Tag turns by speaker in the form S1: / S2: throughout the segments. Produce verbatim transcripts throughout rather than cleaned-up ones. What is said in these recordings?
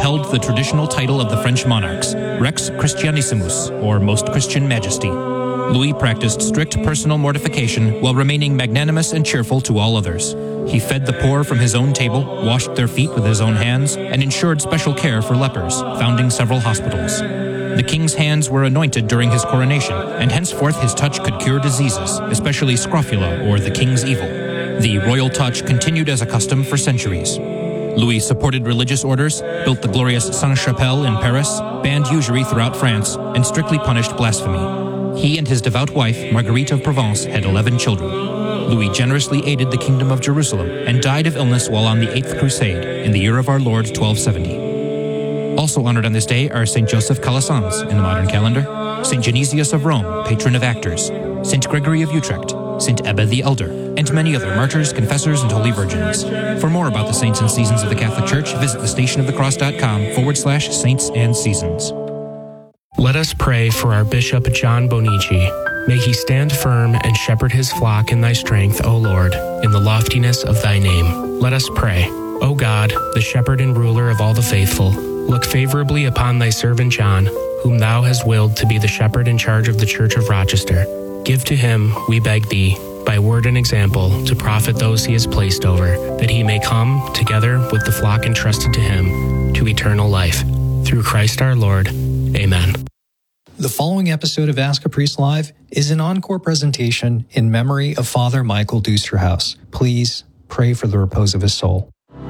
S1: held the traditional title of the French monarchs, Rex Christianissimus, or Most Christian Majesty. Louis practiced strict personal mortification while remaining magnanimous and cheerful to all others. He fed the poor from his own table, washed their feet with his own hands, and ensured special care for lepers, founding several hospitals. The king's hands were anointed during his coronation, and henceforth his touch could cure diseases, especially scrofula, or the king's evil. The royal touch continued as a custom for centuries. Louis supported religious orders, built the glorious Sainte-Chapelle in Paris, banned usury throughout France, and strictly punished blasphemy. He and his devout wife, Marguerite of Provence, had eleven children. Louis generously aided the Kingdom of Jerusalem and died of illness while on the Eighth Crusade in the year of our Lord twelve seventy. Also honored on this day are Saint Joseph Calasanz in the modern calendar, Saint Genesius of Rome, patron of actors, Saint Gregory of Utrecht, Saint Ebba the Elder, and many other martyrs, confessors, and holy virgins. For more about the saints and seasons of the Catholic Church, visit thestationofthecross.com forward slash saints and seasons.
S2: Let us pray for our Bishop John Bonici. May he stand firm and shepherd his flock in thy strength, O Lord, in the loftiness of thy name. Let us pray. O God, the shepherd and ruler of all the faithful, look favorably upon thy servant John, whom thou hast willed to be the shepherd in charge of the Church of Rochester. Give to him, we beg thee, by word and example, to profit those he has placed over, that he may come, together with the flock entrusted to him, to eternal life. Through Christ our Lord. Amen.
S3: The following episode of Ask a Priest Live is an encore presentation in memory of Father Michael Dusterhouse. Please pray for the repose of his soul.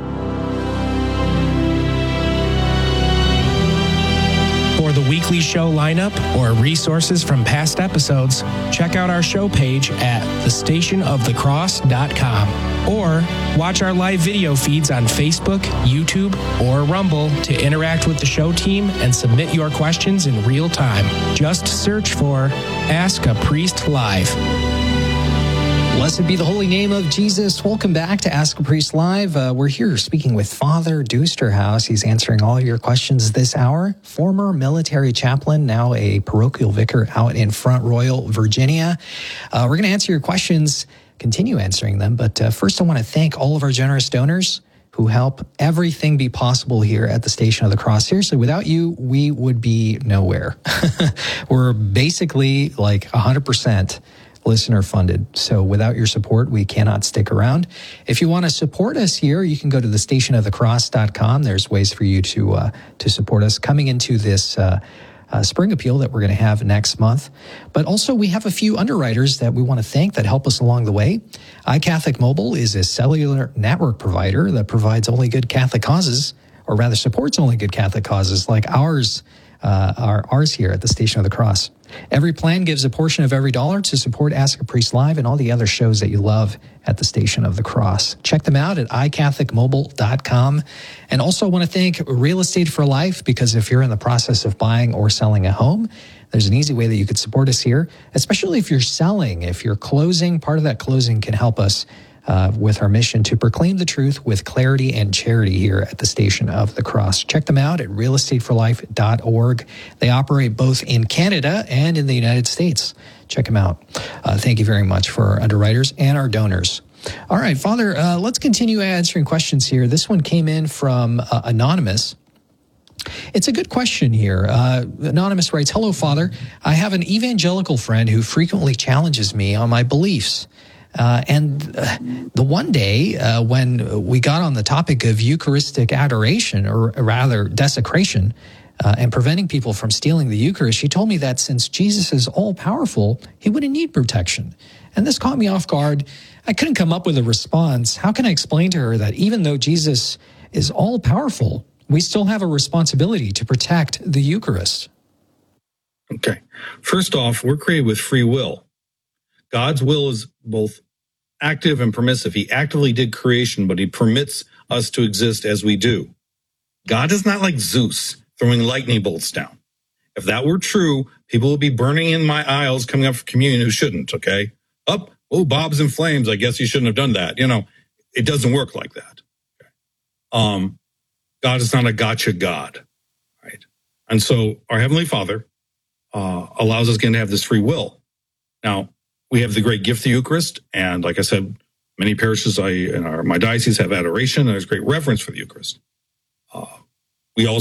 S2: For the weekly show lineup or resources from past episodes, check out our show page at the station of the cross dot com or watch our live video feeds on Facebook, YouTube, or Rumble to interact with the show team and submit your questions in real time. Just search for Ask a Priest Live.
S3: Blessed be the holy name of Jesus. Welcome back to Ask a Priest Live. Uh, we're here speaking with Father Dusterhouse. He's answering all of your questions this hour. Former military chaplain, now a parochial vicar out in Front Royal, Virginia. Uh, we're going to answer your questions, continue answering them. But uh, first, I want to thank all of our generous donors who help everything be possible here at the Station of the Cross. Seriously, without you, we would be nowhere. We're basically like one hundred percent listener funded. So without your support, we cannot stick around. If you want to support us here, you can go to the station of the cross dot com. There's ways for you to uh, to support us coming into this uh, uh, spring appeal that we're going to have next month. But also we have a few underwriters that we want to thank that help us along the way. iCatholic Mobile is a cellular network provider that provides only good Catholic causes, or rather supports only good Catholic causes like ours, uh, our, ours here at the Station of the Cross. Every plan gives a portion of every dollar to support Ask a Priest Live and all the other shows that you love at the Station of the Cross. Check them out at i catholic mobile dot com. And also want to thank Real Estate for Life, because if you're in the process of buying or selling a home, there's an easy way that you could support us here, especially if you're selling. If you're closing, part of that closing can help us Uh, with our mission to proclaim the truth with clarity and charity here at the Station of the Cross. Check them out at real estate for life dot org. They operate both in Canada and in the United States. Check them out. Uh, thank you very much for our underwriters and our donors. All right, Father, uh, let's continue answering questions here. This one came in from uh, Anonymous. It's a good question here. Uh, Anonymous writes, "Hello, Father. I have an evangelical friend who frequently challenges me on my beliefs. Uh, and uh, the one day uh, when we got on the topic of Eucharistic adoration, or rather desecration, uh, and preventing people from stealing the Eucharist, she told me that since Jesus is all-powerful, he wouldn't need protection. And this caught me off guard. I couldn't come up with a response. How can I explain to her that even though Jesus is all-powerful, we still have a responsibility to protect the Eucharist?"
S4: Okay. First off, we're created with free will. God's will is both active and permissive. He actively did creation, but he permits us to exist as we do. God is not like Zeus throwing lightning bolts down. If that were true, people would be burning in my aisles coming up for communion who shouldn't, okay? Up, oh, Bob's in flames. I guess he shouldn't have done that. You know, it doesn't work like that. Okay. Um, God is not a gotcha God, right? And so our Heavenly Father uh, allows us again to have this free will. Now, we have the great gift of the Eucharist, and like I said, many parishes I in our my diocese have adoration, and there's great reverence for the Eucharist. Uh, we also